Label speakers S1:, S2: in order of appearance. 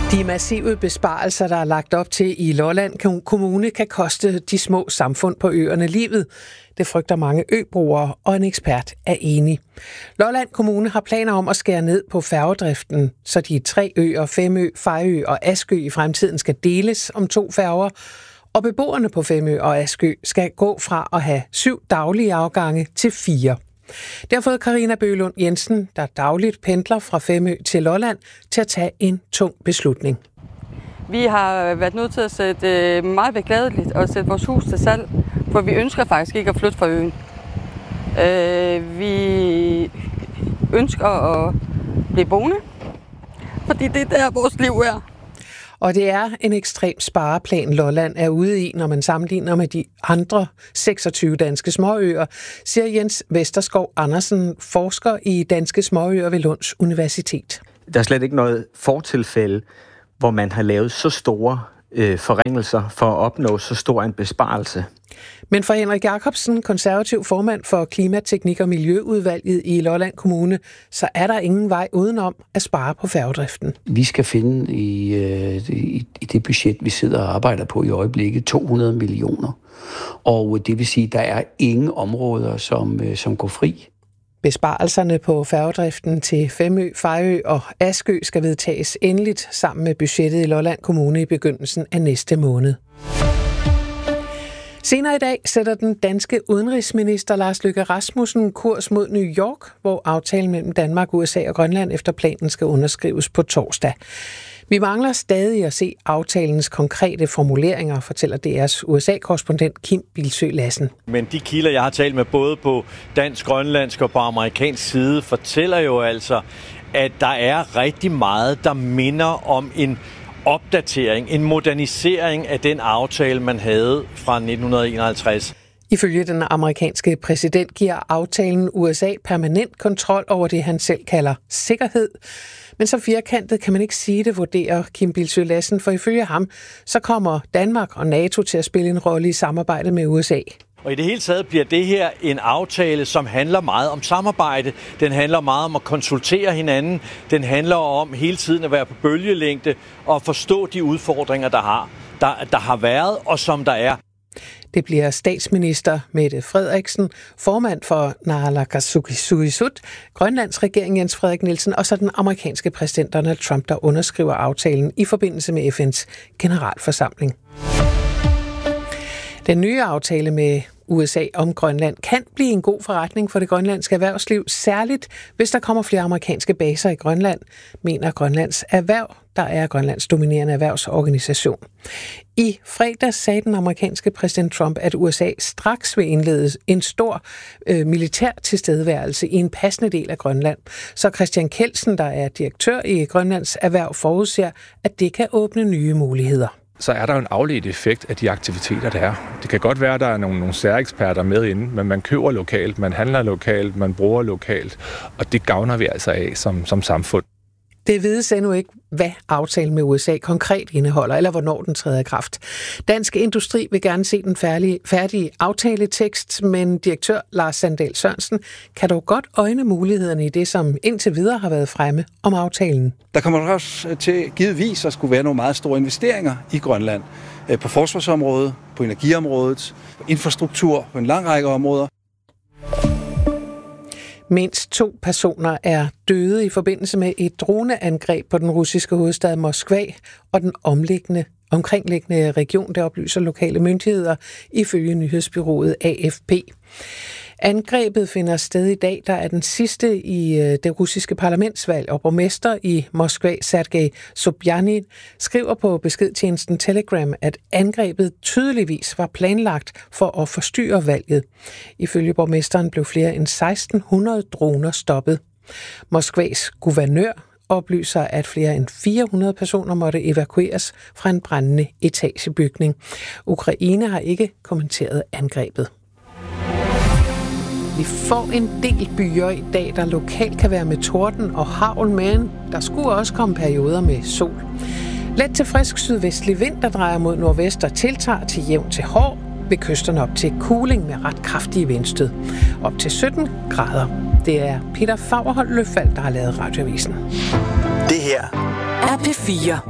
S1: De massive besparelser, der er lagt op til i Lolland Kommune, kan koste de små samfund på øerne livet. Det frygter mange øbrugere, og en ekspert er enig. Lolland Kommune har planer om at skære ned på færgedriften, så de 3 øer, Femø, Fejø og Askø i fremtiden skal deles om 2 færger. Og beboerne på Femø og Askø skal gå fra at have 7 daglige afgange til 4. Det har fået Karina Bøgelund Jensen, der dagligt pendler fra Femø til Lolland, til at tage en tung beslutning.
S2: Vi har været nødt til at sætte meget beklageligt og sætte vores hus til salg, for vi ønsker faktisk ikke at flytte fra øen. Vi ønsker at blive boende, fordi det er der, vores liv er.
S1: Og det er en ekstrem spareplan, Lolland er ude i, når man sammenligner med de andre 26 danske småøer, siger Jens Vesterskov Andersen, forsker i danske småøer ved Lunds Universitet.
S3: Der er slet ikke noget fortilfælde, hvor man har lavet så store forringelser for at opnå så stor en besparelse.
S1: Men for Henrik Jacobsen, konservativ formand for Klimateknik- og Miljøudvalget i Lolland Kommune, så er der ingen vej udenom at spare på færgedriften.
S4: Vi skal finde i det budget, vi sidder og arbejder på i øjeblikket, 200 millioner. Og det vil sige, at der er ingen områder, som går fri.
S1: Besparelserne på færgedriften til Femø, Fejø og Askø skal vedtages endeligt sammen med budgettet i Lolland Kommune i begyndelsen af næste måned. Senere i dag sætter den danske udenrigsminister Lars Løkke Rasmussen kurs mod New York, hvor aftalen mellem Danmark, USA og Grønland efter planen skal underskrives på torsdag. Vi mangler stadig at se aftalens konkrete formuleringer, fortæller DR's USA-korrespondent Kim Bildsøe Lassen.
S5: Men de kilder, jeg har talt med både på dansk, grønlandsk og på amerikansk side, fortæller jo altså, at der er rigtig meget, der minder om en opdatering, en modernisering af den aftale, man havde fra 1951.
S1: Ifølge den amerikanske præsident giver aftalen USA permanent kontrol over det, han selv kalder sikkerhed. Men så firkantet kan man ikke sige det, vurderer Kim Bildsøe Lassen, for ifølge ham, så kommer Danmark og NATO til at spille en rolle i samarbejdet med USA.
S5: Og i det hele taget bliver det her en aftale, som handler meget om samarbejde. Den handler meget om at konsultere hinanden. Den handler om hele tiden at være på bølgelængde og forstå de udfordringer, der har været og som der er.
S1: Det bliver statsminister Mette Frederiksen, formand for Naalakkersuisut, Grønlands regering Jens Frederik Nielsen og så den amerikanske præsident Donald Trump, der underskriver aftalen i forbindelse med FN's generalforsamling. Den nye aftale med USA om Grønland kan blive en god forretning for det grønlandske erhvervsliv, særligt hvis der kommer flere amerikanske baser i Grønland, mener Grønlands Erhverv, der er Grønlands dominerende erhvervsorganisation. I fredags sagde den amerikanske præsident Trump, at USA straks vil indlede en stor militær tilstedeværelse i en passende del af Grønland. Så Christian Kelsen, der er direktør i Grønlands Erhverv, forudser, at det kan åbne nye muligheder.
S6: Så er der jo en afledt effekt af de aktiviteter, der er. Det kan godt være, at der er nogle særeksperter med inde, men man køber lokalt, man handler lokalt, man bruger lokalt, og det gavner vi altså af som samfund.
S1: Det vides endnu ikke, hvad aftalen med USA konkret indeholder, eller hvornår den træder i kraft. Dansk Industri vil gerne se den færdige aftaletekst, men direktør Lars Sandahl Sørensen kan dog godt øjne mulighederne i det, som indtil videre har været fremme om aftalen.
S7: Der kommer også til givetvis at skulle være nogle meget store investeringer i Grønland. På forsvarsområdet, på energiområdet, på infrastruktur, på en lang række områder.
S1: Mindst 2 personer er døde i forbindelse med et droneangreb på den russiske hovedstad Moskva og den omkringliggende region, der oplyser lokale myndigheder ifølge nyhedsbureauet AFP. Angrebet finder sted i dag, der er den sidste i det russiske parlamentsvalg, og borgmester i Moskva, Sergej Sobjanin, skriver på beskedtjenesten Telegram, at angrebet tydeligvis var planlagt for at forstyrre valget. Ifølge borgmesteren blev flere end 1600 droner stoppet. Moskvas guvernør oplyser, at flere end 400 personer måtte evakueres fra en brændende etagebygning. Ukraine har ikke kommenteret angrebet. Vi får en del byer i dag, der lokalt kan være med torden og hagl, men der skulle også komme perioder med sol. Let til frisk sydvestlig vind, der drejer mod nordvest og tiltager til jævn til hård, ved kysterne op til kuling med ret kraftige vindstød. Op til 17 grader. Det er Peter Fagerholt Løfald, der har lavet Radioavisen.
S8: Det her er P4.